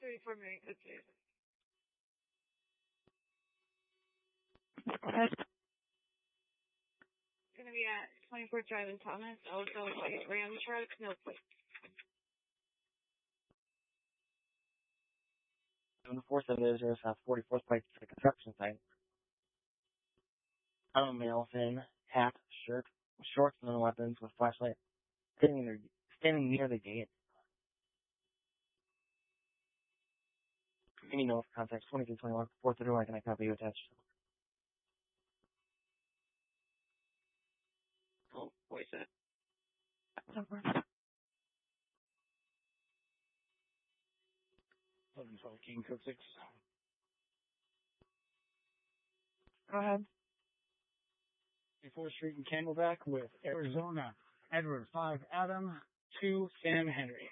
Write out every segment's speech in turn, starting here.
34 minutes, okay. It's going to be at 24 Drive in Thomas. Also, Ram truck, no plate. 4700 South 44th Place to the construction site. A male, thin, hat, shirt, shorts, and weapons with flashlight, standing near the gate. Any note for contact 2321 431. Can I copy you attached? Oh, voice it. Over. 1112 King Code 6. Go ahead. 4th Street and Camelback with Arizona. Edward 5 Adam 2 Sam Henry.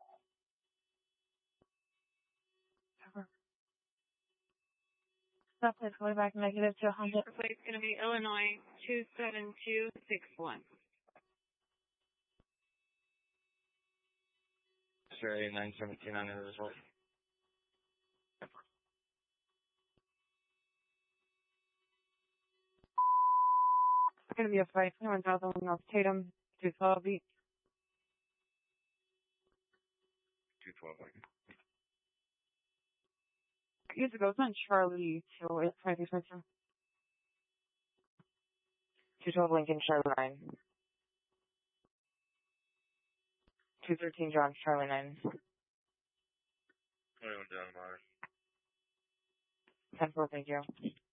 Over. Stop this, going back negative to 100. The plate's going to be Illinois 27261. Australia 917 on the result. It's going to be a fight. 21,000 North Tatum, 212 beat. 212. Years ago, it's on Charlie 208, 2322. 212 Lincoln, Charlie 9. 213 John, Charlie 9. 21 down, Mars. 10-4, thank you.